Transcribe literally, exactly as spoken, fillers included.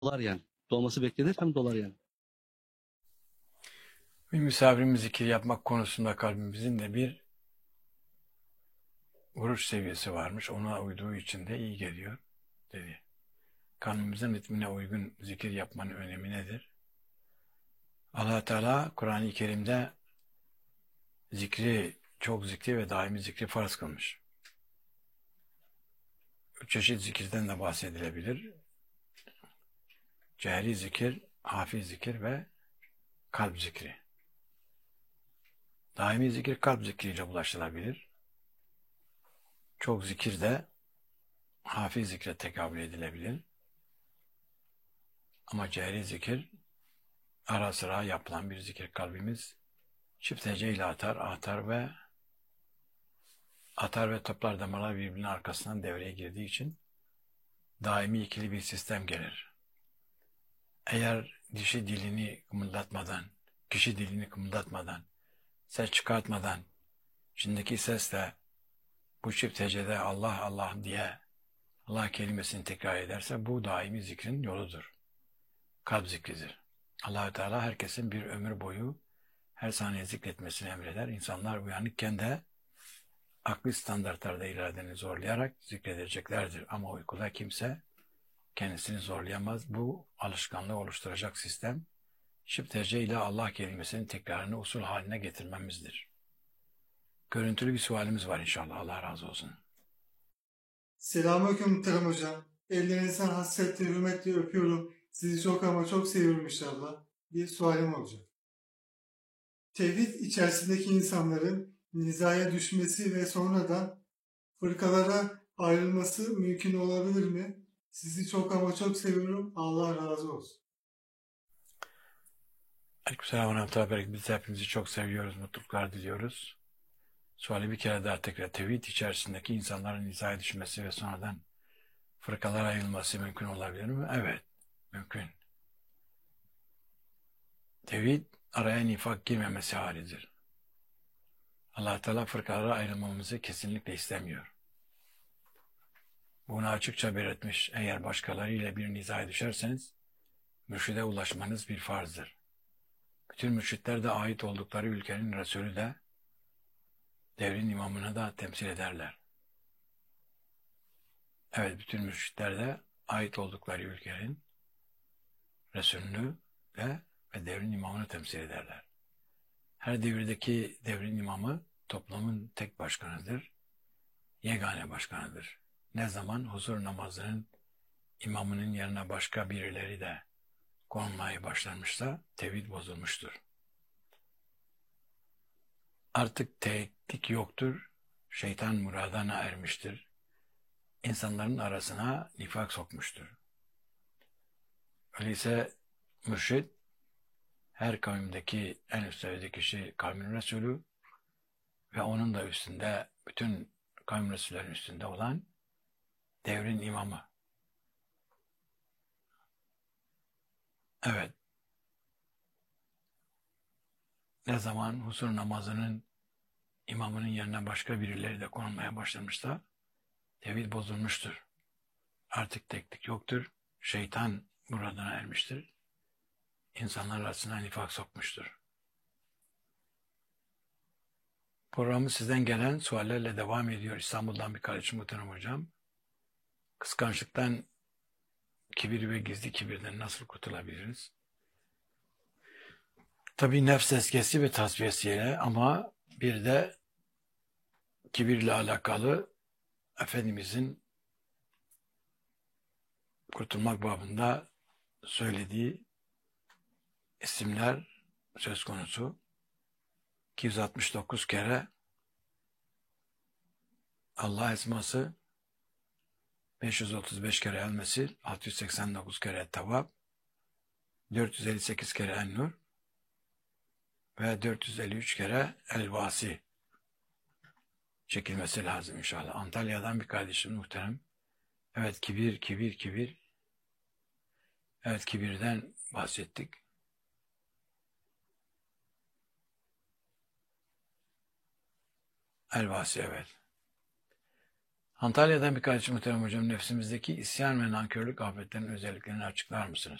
dolar yani. Dolması beklenir hem dolar yani. Bir misafirimiz zikir yapmak konusunda kalbimizin de bir vuruş seviyesi varmış. Ona uyduğu için de iyi geliyor dedi. Kalbimizin ritmine uygun zikir yapmanın önemi nedir? Allah Teala Kur'an-ı Kerim'de zikri, çok zikri ve daimi zikri farz kılmış. Üç çeşit zikirden de bahsedilebilir. Cehri zikir, hafi zikir ve kalp zikri. Daimi zikir kalp zikriyle ulaşılabilir. Çok zikir de hafi zikre tekabül edilebilir. Ama cehri zikir ara sıra yapılan bir zikir. Kalbimiz çift heceyle atar, atar ve atar ve toplar damarlar birbirinin arkasından devreye girdiği için daimi ikili bir sistem gelir. Eğer dişi dilini kımıldatmadan, kişi dilini kımıldatmadan, ses çıkartmadan, içindeki sesle bu çift hecede Allah Allah diye Allah kelimesini tekrar ederse bu daimi zikrin yoludur. Kalp zikridir. Allah-u Teala herkesin bir ömür boyu her saniye zikretmesini emreder. İnsanlar uyanıkken de akli standartlarda iradeni zorlayarak zikredeceklerdir. Ama uykuda kimse kendisini zorlayamaz. Bu alışkanlığı oluşturacak sistem şıptece ile Allah kelimesinin tekrarını usul haline getirmemizdir. Görüntülü bir sualimiz var inşallah. Allah razı olsun. Selamünaleyküm muhterem hocam. Ellerinizden hasretle, hürmetle öpüyorum. Sizi çok ama çok seviyorum inşallah. Bir sualim olacak. Tevhid içerisindeki insanların nizaya düşmesi ve sonradan fırkalara ayrılması mümkün olabilir mi? Sizi çok ama çok seviyorum. Allah razı olsun. Aleykümselam ve rahmetullah. Biz hepinizi çok seviyoruz, mutluluklar diliyoruz. Suali bir kere daha tekrar. Tevhid içerisindeki insanların nizaya düşmesi ve sonradan fırkalara ayrılması mümkün olabilir mi? Evet, mümkün. Tevhid araya nifak girmemesi halidir. Allah Teala fırkalara ayrılmamızı kesinlikle istemiyor. Bunu açıkça belirtmiş. Eğer başkalarıyla bir nizaya düşerseniz mürşide ulaşmanız bir farzdır. Bütün mürşitler de ait oldukları ülkenin Resulü de devrin imamını da temsil ederler. Evet, bütün mürşitler de ait oldukları ülkenin Resulünü de ve devrin imamını temsil ederler. Her devirdeki devrin imamı toplumun tek başkanıdır, yegane başkanıdır. Ne zaman huzur namazının imamının yerine başka birileri de konulmaya başlanmışsa tevhid bozulmuştur. Artık teklik yoktur, şeytan muradına ermiştir. İnsanların arasına nifak sokmuştur. Öyleyse mürşid her kavimdeki en üst seviyedeki kişi kavmin Resulü ve onun da üstünde bütün kavim Resullerin üstünde olan devrin imamı. Evet. Ne zaman huzur namazının imamının yerine başka birileri de konulmaya başlamışsa tevhid bozulmuştur. Artık teklik yoktur. Şeytan muradına ermiştir. İnsanlar arasına nifak sokmuştur. Programı sizden gelen suallerle devam ediyor. İstanbul'dan bir kardeşim muhterem hocam. Kıskançlıktan, kibir ve gizli kibirden nasıl kurtulabiliriz? Tabii nefs tezkiyesi ve tasfiyesiyle, ama bir de kibirle alakalı Efendimizin kurtulmak babında söylediği isimler söz konusu. iki yüz altmış dokuz kere Allah esması, beş yüz otuz beş kere El-Mesih, altı yüz seksen dokuz kere Tevvab, dört yüz elli sekiz kere En-Nur ve dört yüz elli üç kere El-Vasi çekilmesi lazım inşallah. Antalya'dan bir kardeşim muhterem. Evet, kibir, kibir, kibir. Evet, kibirden bahsettik. El-Vasi, evet. Antalya'dan birkaç muhterem hocam, nefsimizdeki isyan ve nankörlük afetlerinin özelliklerini açıklar mısınız?